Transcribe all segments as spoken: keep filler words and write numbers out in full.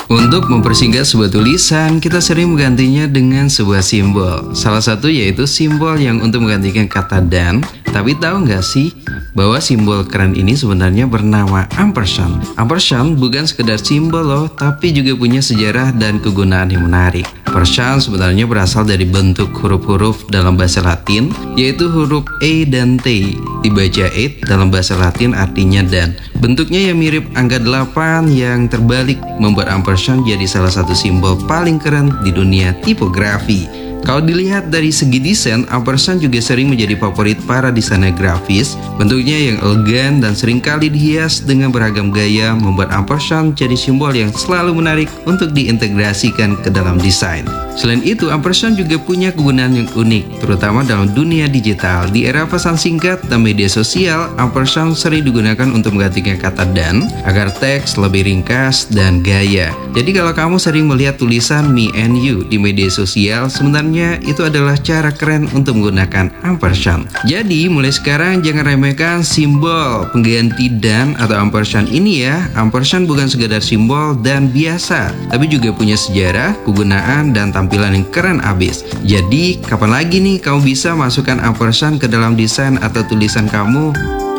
Untuk mempersingkat sebuah tulisan, kita sering menggantinya dengan sebuah simbol. Salah satu yaitu simbol yang untuk menggantikan kata dan. Tapi tahu nggak sih bahwa simbol keren ini sebenarnya bernama ampersand. Ampersand bukan sekedar simbol loh, tapi juga punya sejarah dan kegunaan yang menarik. Ampersand sebenarnya berasal dari bentuk huruf-huruf dalam bahasa Latin, yaitu huruf E dan T. Dibaca it dalam bahasa Latin artinya dan. Bentuknya yang mirip angka delapan yang terbalik membuat ampersand jadi salah satu simbol paling keren di dunia tipografi. Kalau dilihat dari segi desain, ampersand juga sering menjadi favorit para desainer grafis. Bentuknya yang elegan dan seringkali dihias dengan beragam gaya membuat ampersand jadi simbol yang selalu menarik untuk diintegrasikan ke dalam desain. Selain itu, ampersand juga punya kegunaan yang unik, terutama dalam dunia digital. Di era pesan singkat dan media sosial, ampersand sering digunakan untuk menggantikan kata dan agar teks lebih ringkas dan gaya. Jadi kalau kamu sering melihat tulisan me and you di media sosial, sebenarnya itu adalah cara keren untuk menggunakan ampersand. Jadi mulai sekarang jangan remehkan simbol pengganti dan atau ampersand ini ya. Ampersand bukan sekedar simbol dan biasa, tapi juga punya sejarah, kegunaan, dan tampilan yang keren abis. Jadi kapan lagi nih kamu bisa masukkan ampersand ke dalam desain atau tulisan kamu?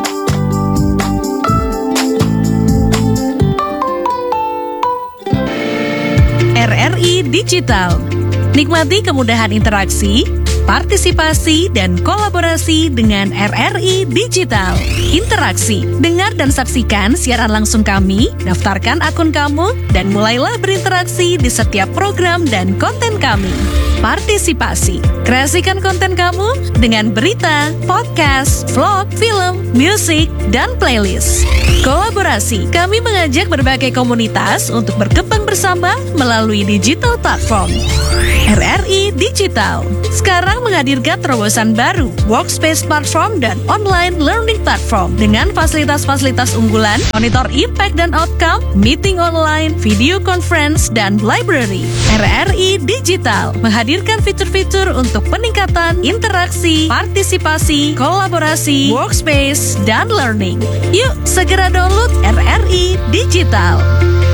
R R I Digital. Nikmati kemudahan interaksi, partisipasi, dan kolaborasi dengan R R I Digital. Interaksi, dengar dan saksikan siaran langsung kami, daftarkan akun kamu, dan mulailah berinteraksi di setiap program dan konten kami. Partisipasi, kreasikan konten kamu dengan berita, podcast, vlog, film, musik, dan playlist. Kolaborasi, kami mengajak berbagai komunitas untuk berkembang bersama melalui digital platform. R R I Digital sekarang menghadirkan terobosan baru, workspace platform dan online learning platform dengan fasilitas-fasilitas unggulan, monitor impact dan outcome, meeting online, video conference, dan library. R R I Digital menghadirkan fitur-fitur untuk peningkatan interaksi, partisipasi, kolaborasi, workspace, dan learning. Yuk segera download R R I Digital.